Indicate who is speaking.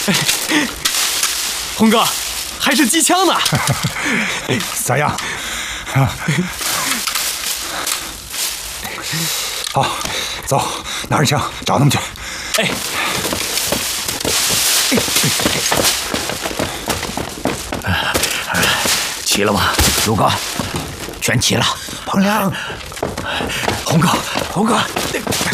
Speaker 1: 红哥，还是机枪呢？
Speaker 2: 咋样？啊，好，走，拿着枪找他们去。
Speaker 1: 哎。
Speaker 3: 齐了吗，陆哥？全齐了。
Speaker 2: 彭良，
Speaker 3: 红哥，